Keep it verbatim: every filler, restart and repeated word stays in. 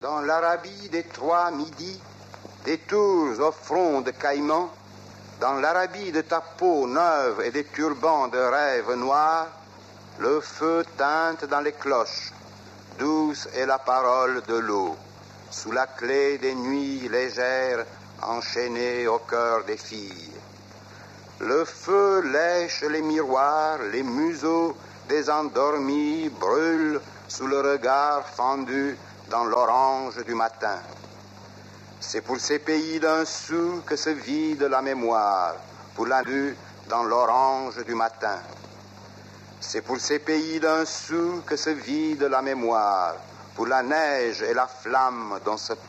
Dans l'Arabie des trois midis, des tours au front de caïman, dans l'Arabie de ta peau neuve et des turbans de rêves noirs, le feu teinte dans les cloches, douce est la parole de l'eau, sous la clé des nuits légères enchaînées au cœur des filles. Le feu lèche les miroirs, les museaux des endormis brûlent sous le regard fendu dans l'orange du matin. C'est pour ces pays d'un sou que se vide la mémoire, pour la vue dans l'orange du matin. C'est pour ces pays d'un sou que se vide la mémoire, pour la neige et la flamme dont se